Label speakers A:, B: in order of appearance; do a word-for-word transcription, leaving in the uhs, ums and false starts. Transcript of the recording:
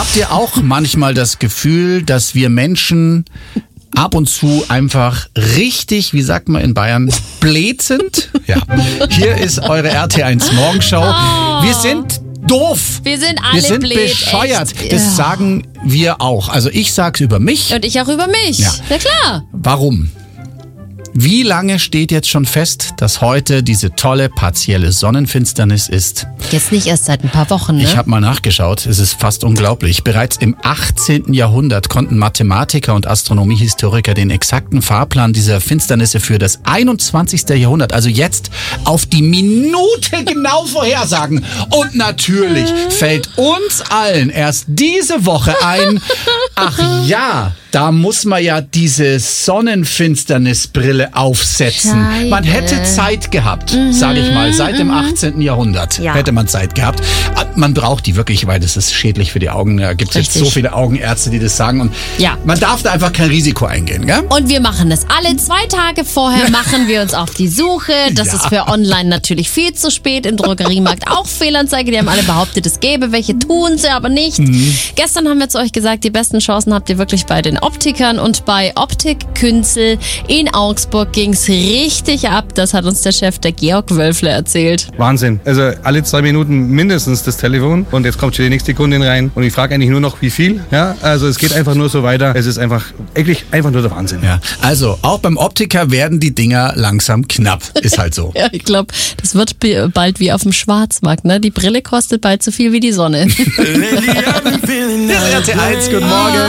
A: Habt ihr auch manchmal das Gefühl, dass wir Menschen ab und zu einfach richtig, wie sagt man in Bayern, blöd sind? Ja. Hier ist eure R T eins Morgenschau.
B: Oh.
A: Wir sind doof.
B: Wir sind alle
A: Wir sind
B: blöd,
A: bescheuert.
B: echt.
A: Das
B: Ja.
A: sagen wir auch. Also ich sag's über mich.
B: Und ich auch über mich.
A: Ja.
B: Ja klar.
A: Warum? Wie lange steht jetzt schon fest, dass heute diese tolle partielle Sonnenfinsternis ist?
B: Jetzt nicht erst seit ein paar Wochen, ne?
A: Ich habe mal nachgeschaut, es ist fast unglaublich. Bereits im achtzehnten Jahrhundert konnten Mathematiker und Astronomiehistoriker den exakten Fahrplan dieser Finsternisse für das einundzwanzigste Jahrhundert, also jetzt, auf die Minute genau vorhersagen. Und natürlich fällt uns allen erst diese Woche ein, ach ja, da muss man ja diese Sonnenfinsternisbrille aufsetzen.
B: Scheiße.
A: Man hätte Zeit gehabt,
B: Mhm,
A: sage ich mal, seit dem achtzehnten Jahrhundert
B: Ja.
A: hätte man Zeit gehabt. Man braucht die wirklich, weil das ist schädlich für die Augen. Da gibt es jetzt
B: Richtig.
A: so viele Augenärzte, die das sagen. Und
B: Ja.
A: man darf da einfach kein Risiko eingehen, gell?
B: Und wir machen das alle zwei Tage vorher, machen wir uns auf die Suche. Das
A: Ja.
B: ist für online natürlich viel zu spät. Im Drogeriemarkt auch Fehlanzeige. Die haben alle behauptet, es gäbe welche, tun sie aber nicht.
A: Mhm.
B: Gestern haben wir zu euch gesagt, die besten Chancen habt ihr wirklich bei den Optikern. Und bei Optik Künzel in Augsburg ging's richtig ab. Das hat uns der Chef, der Georg Wölfler, erzählt.
C: Wahnsinn. Also alle zwei Minuten mindestens das Telefon und jetzt kommt schon die nächste Kundin rein und ich frage eigentlich nur noch, wie viel. Ja, also es geht einfach nur so weiter. Es ist einfach, eigentlich einfach nur der Wahnsinn.
A: Ja, also auch beim Optiker werden die Dinger langsam knapp. Ist halt so.
B: Ja, ich glaube, das wird b- bald wie auf dem Schwarzmarkt. Ne? Die Brille kostet bald so viel wie die Sonne.
A: Hier ist R T eins, guten Morgen.